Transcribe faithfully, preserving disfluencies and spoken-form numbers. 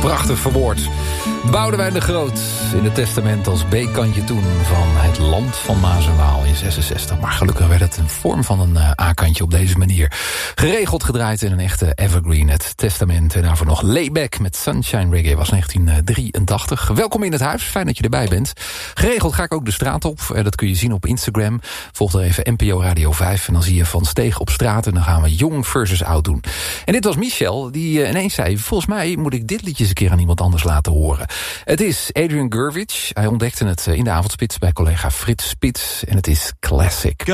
prachtig verwoord. Boudewijn de Groot in het testament als B-kantje toen van het land van Maas en Waal in zesenzestig. Maar gelukkig werd het een vorm van een uh, A-kantje op deze manier. Geregeld gedraaid in een echte evergreen, het testament. En daarvoor nog Layback met Sunshine Reggae was negentien drieëntachtig. Welkom in het huis, fijn dat je erbij bent. Geregeld ga ik ook de straat op, uh, dat kun je zien op Instagram. Volg er even N P O Radio vijf en dan zie je Van Steeg op straat. En dan gaan we jong versus oud doen. En dit was Michel, die uh, ineens zei, volgens mij moet ik dit liedje eens een keer aan iemand anders laten horen. Het is Adrian Gurvich. Hij ontdekte het in de avondspits bij collega Frits Spits. En het is classic.